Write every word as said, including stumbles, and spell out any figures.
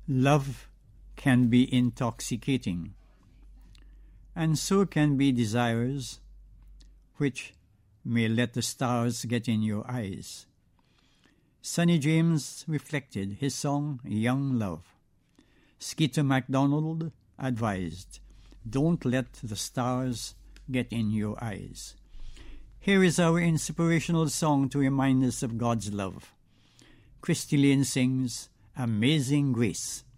Love can be intoxicating, and so can be desires which may let the stars get in your eyes. Sonny James reflected his song Young Love. Skeeter MacDonald advised, don't let the stars get in your eyes. Here is our inspirational song to remind us of God's love. Christy Lynn sings Amazing Grace.